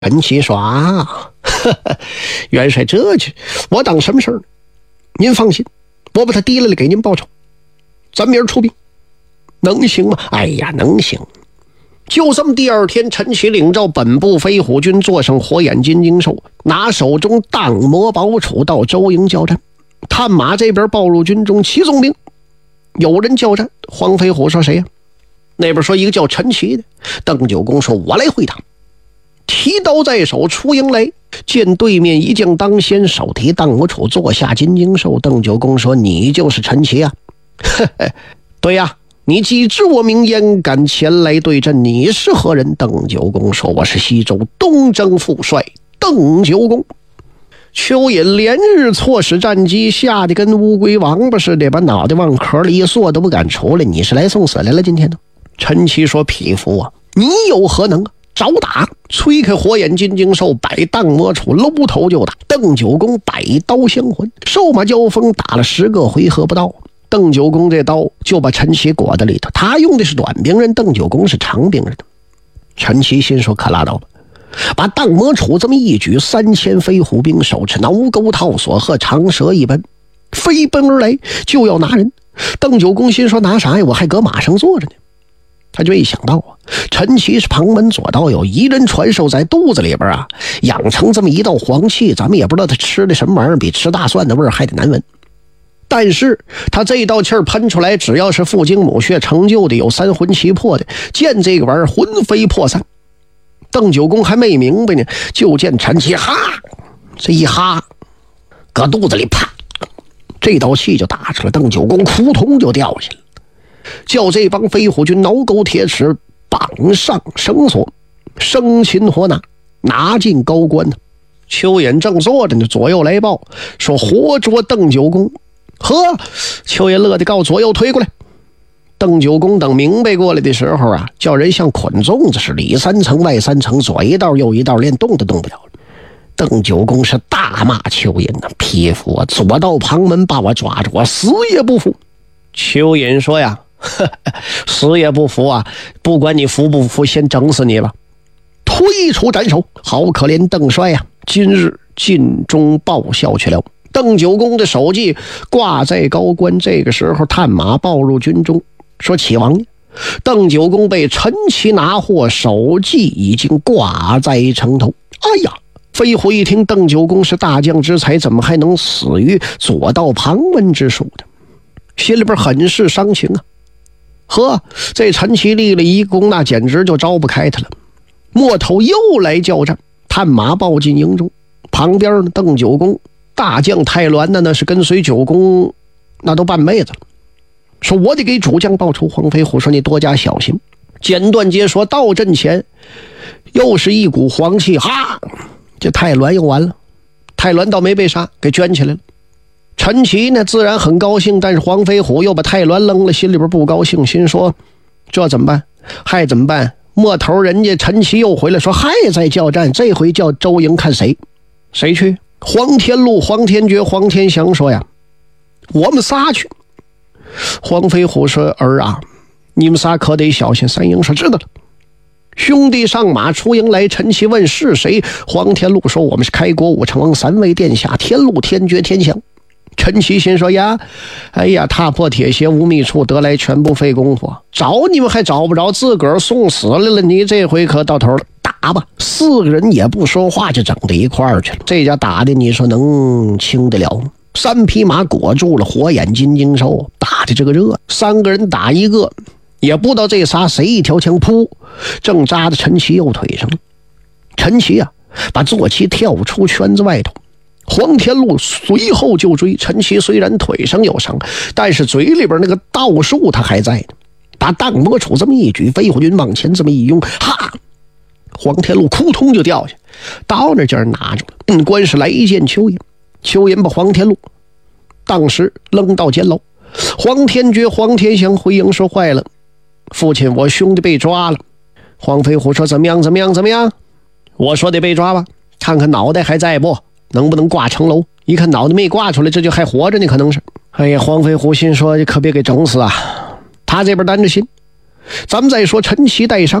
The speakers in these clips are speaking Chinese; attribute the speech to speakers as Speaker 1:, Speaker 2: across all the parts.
Speaker 1: 陈奇说啊，元帅这去，我当什么事儿呢？您放心，我把他提来了给您报仇，咱明儿出兵，能行吗？哎呀，能行。就这么第二天，陈奇领召本部飞虎军坐上火眼金睛兽，拿手中荡魔宝杵到周营交战。探马这边报入军中7纵兵，有人交战。黄飞虎说谁呀？那边说一个叫陈奇的。邓九公说我来回答。提刀在手出营来，见对面一将当先，手提荡魔杵坐下金睛兽。邓九公说你就是陈奇啊？对呀，你既知我名言，敢前来对阵，你是何人？邓九公说我是西周东征副帅邓九公。蚯蚓连日错失战机，吓得跟乌龟王八似的，把脑袋往壳里一缩都不敢出来。你是来送死来了今天呢？陈奇说匹夫啊，你有何能啊？找打！吹开火眼金睛兽，摆荡魔杵，搂头就打。邓九公摆刀相还，兽马交锋打了10个回合不到。邓九公这刀就把陈奇裹在里头，他用的是短兵刃，邓九公是长兵刃。陈奇心说可拉倒吧，把荡魔杵这么一举，3000飞虎兵手持挠钩套索和长蛇一般飞奔而来，就要拿人。邓九公心说拿啥呀？我还搁马上坐着呢。他就一想到啊，陈奇是旁门左道，有一人传授在肚子里边啊，养成这么一道黄气，咱们也不知道他吃的什么玩意儿，比吃大蒜的味儿还得难闻。但是他这道气儿喷出来，只要是父精母血成就的，有3魂7魄的，见这个玩意儿魂飞魄散。邓九公还没明白呢，就见陈奇哈，这一哈，搁肚子里啪，这道气就打出来，邓九公扑通就掉下来了。叫这帮飞虎军挠钩铁齿，绑上绳索，生擒活拿，拿进高官呢。邱衍正坐着呢，左右来报说活捉邓九公。呵，邱衍乐得告左右推过来。邓九公等明白过来的时候啊，叫人像捆粽子似的，里3层外3层，左一道右一道，连动都动不了。邓九公是大骂邱衍呐，匹夫啊，左到旁门把我抓住，我死也不服。邱衍说呀，死也不服啊，不管你服不服，先整死你吧。推出斩首，好可怜邓帅呀，今日尽忠报效去了。邓九公的首级挂在高官。这个时候探马报入军中，说启王爷，邓九公被陈奇拿获，首级已经挂在城头。哎呀，飞虎一听邓九公是大将之才，怎么还能死于左道旁门之术的，心里边很是伤情啊。呵，这陈奇立了一功，那简直就招不开他了。末头又来交战，探马报进营中，旁边呢，邓九公大将太鸾那是跟随九公那都半辈子了，说我得给主将报仇。黄飞虎说你多加小心。简短截说到阵前，又是一股黄气，哈，这太鸾又完了。太鸾倒没被杀，给圈起来了。陈奇呢自然很高兴，但是黄飞虎又把太鸾扔了，心里边不高兴，心说这怎么办？还怎么办？末头人家陈奇又回来说还在交战，这回叫周营看谁去。黄天禄、黄天觉、黄天祥说呀，我们仨去。黄飞虎说儿啊，你们仨可得小心。三英说知道了。兄弟上马出营来，陈奇问是谁？黄天禄说我们是开国武成王3位殿下，天禄、天觉、天祥。陈奇心说呀，哎呀，踏破铁鞋无觅处，得来全不费功夫，找你们还找不着，自个儿送死来了。你这回可到头了，打吧！4个人也不说话，就整到一块儿去了。这家打的你说能轻得了吗？3匹马裹住了火眼金睛兽，打的这个热，3个人打一个，也不知道这仨谁一条枪扑，正扎在陈奇右腿上了。陈奇啊，把坐骑跳出圈子外头。黄天禄随后就追。陈奇虽然腿上有伤，但是嘴里边那个道术他还在呢。把荡魔杵这么一举，飞虎军往前这么一拥，哈，黄天禄扑通就掉下，到那劲儿拿住了。官是来见邱寅，邱寅把黄天禄当时扔到监牢。黄天觉、黄天祥回营说坏了，父亲，我兄弟被抓了。黄飞虎说怎么样？我说得被抓吧，看看脑袋还在不，能不能挂城楼。一看脑袋没挂出来，这就还活着呢，可能是。哎呀，黄飞虎心说可别给整死啊。他这边担着心。咱们再说陈奇带伤，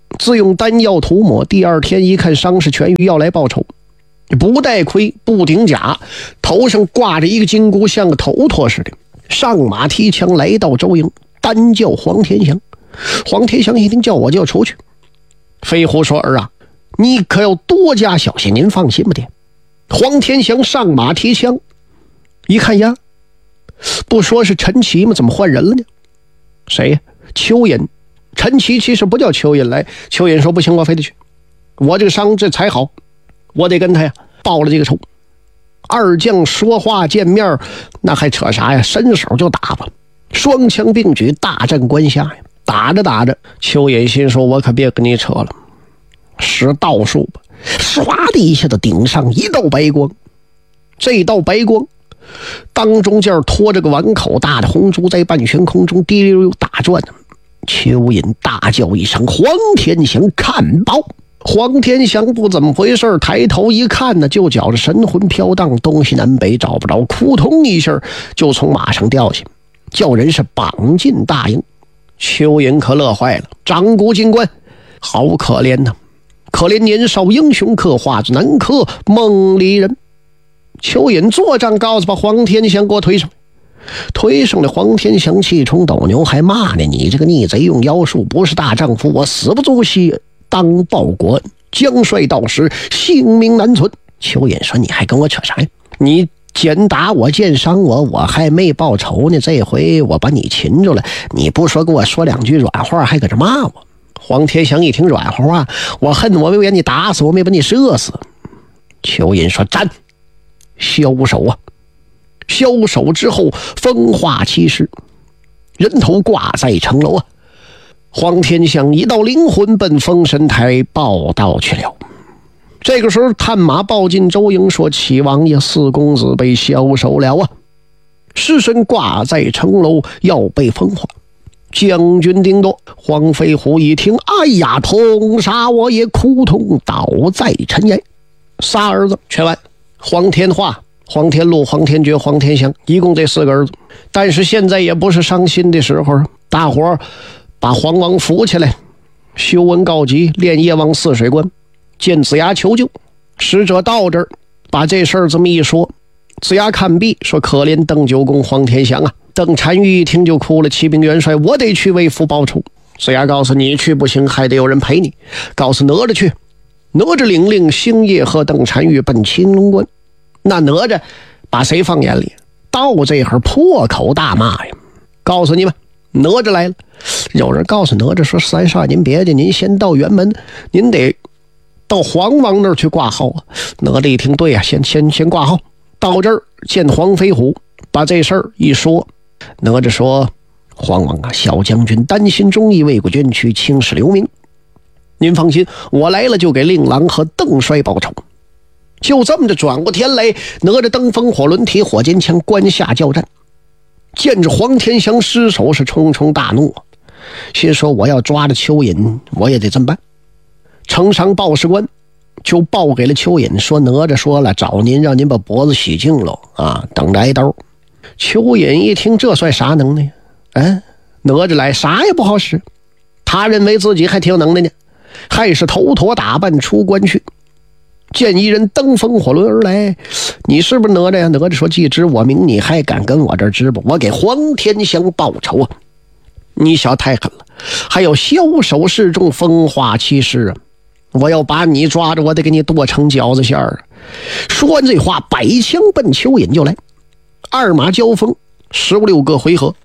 Speaker 1: 自用丹药涂抹，第二天一看伤势痊愈，要来报仇。不戴盔，不顶甲，头上挂着一个金箍，像个头托似的，上马提枪来到周营，单叫黄天祥。黄天祥一听叫我就要出去。飞虎说：“儿啊，你可要多加小心，您放心吧爹。”黄天祥上马提枪，一看呀，不说是陈奇吗？怎么换人了呢？谁呀？邱隐。陈奇其实不叫邱隐来，邱隐说：“不行，我非得去，我这个伤这才好，我得跟他呀报了这个仇。”二将说话见面，那还扯啥呀？伸手就打吧，双枪并举，大战关下呀。打着打着，邱隐心说：“我可别跟你扯了，使道术吧。”唰的一下子顶上一道白光，这道白光当中间拖着个碗口大的红珠，在半悬空中滴溜溜打转。邱隐大叫一声：“黄天祥，看报！”黄天祥不怎么回事，抬头一看呢，就觉着神魂飘荡，东西南北找不着，扑通一下就从马上掉下，叫人是绑进大营。邱隐可乐坏了，长谷进关，好可怜呐！可怜年少英雄客，画着南柯梦里人。邱隐作战告诉把黄天祥给我推上，推上了。黄天祥气冲斗牛，还骂呢：“你这个逆贼用妖术，不是大丈夫，我死不足惜当报国，将帅到时性命难存。”邱隐说：“你还跟我扯啥呀？你肩打我，剑伤我，我还没报仇呢，这回我把你擒住了，你不说给我说两句软话，还搁这骂我。”黄天祥一听软话，我恨我没把你打死，我没把你射死。邱隐说：“战！枭首啊！”枭首之后，风化七尸，人头挂在城楼啊！黄天祥一道灵魂奔封神台报道去了。这个时候，探马报进周营说：“齐王爷四公子被枭首了啊！尸身挂在城楼，要被风化。”将军丁多，黄飞虎一听，哎呀，痛杀我也，哭痛倒在尘埃。仨儿子全完，黄天化、黄天禄、黄天觉、黄天祥，一共这4个儿子。但是现在也不是伤心的时候，大伙儿把黄王扶起来，修文告急，连夜往泗水关见子牙求救。使者到这儿，把这事儿这么一说，子牙看毕，说：“可怜邓九公黄天祥啊！”邓单于一听就哭了：“骑兵元帅，我得去为父报仇。”子牙告诉你去不行，还得有人陪你，告诉哪吒去。哪吒领令星夜和邓单于奔青龙关。那哪吒把谁放眼里？到这会儿破口大骂呀！告诉你们，哪吒来了。有人告诉哪吒说：“三少爷您别介，您先到辕门，您得到黄王那儿去挂号啊。”哪吒一听，对呀，先挂号。到这儿见黄飞虎，把这事儿一说。哪吒说：“黄王啊，小将军担心忠义，为国捐躯，青史留名。您放心，我来了就给令郎和邓帅报仇。”就这么着，转过天来，哪吒登烽火轮，提火尖枪，关下交战。见着黄天祥失手，是冲冲大怒，心说：“我要抓着邱隐，我也得这么办。”呈上报事官，就报给了邱隐，说：“哪吒说了，找您让您把脖子洗净了啊，等着挨刀。”邱隐一听，这算啥能耐？哪吒来啥也不好使，他认为自己还挺有能耐呢，还是头陀打扮出关去。见一人登烽火轮而来，你是不是哪吒呀？哪吒说：“既知我名，你还敢跟我这儿支吧？我给黄天祥报仇啊！你小太狠了，还有枭首示众，风化七尸啊！我要把你抓着，我得给你剁成饺子馅儿。”说完这话，摆枪奔邱隐就来。二马交锋，15-16个回合。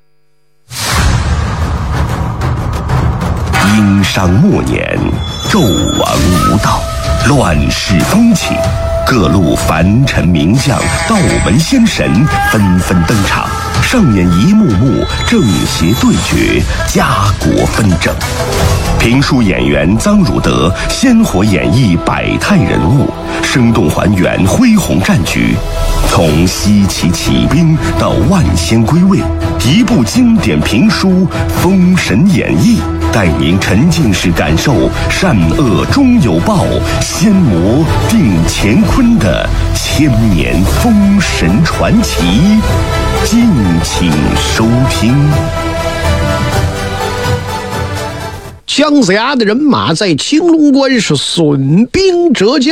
Speaker 2: 殷商末年，纣王无道，乱世风起，各路凡尘名将、道门仙神纷纷登场，上演一幕幕正邪对决、家国纷争。评书演员臧汝德鲜活演绎百态人物，生动还原恢宏战局。从西岐起兵到万仙归位，一部经典评书《封神演义》，带您沉浸式感受善恶终有报、仙魔定乾坤的千年封神传奇。敬请收听。
Speaker 1: 姜子牙的人马在青龙关是损兵折将。